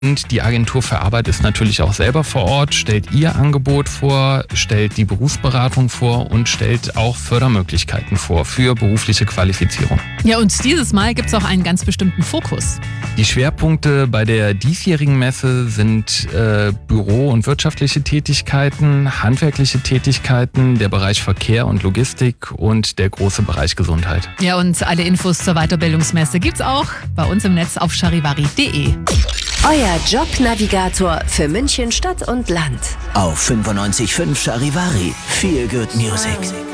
Und die Agentur für Arbeit ist natürlich auch selber vor Ort, stellt ihr Angebot vor, stellt die Berufsberatung vor und stellt auch Fördermöglichkeiten vor für berufliche Qualifizierung. Ja, und dieses Mal gibt es auch einen ganz bestimmten Fokus. Die Schwerpunkte bei der diesjährigen Messe sind Büro- und wirtschaftliche Tätigkeiten, handwerkliche Tätigkeiten, der Bereich Verkehr und Logistik und der große Bereich Gesundheit. Ja, und alle Infos zur Weiterbildungsmesse gibt's auch bei uns im Netz auf charivari.de. Euer Jobnavigator für München Stadt und Land. Auf 95.5 Charivari. Feel good music.